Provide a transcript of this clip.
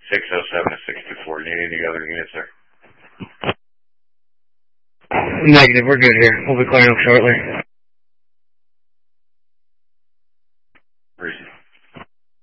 607 to 624. Need any other units there? Negative. We're good here. We'll be clearing up shortly.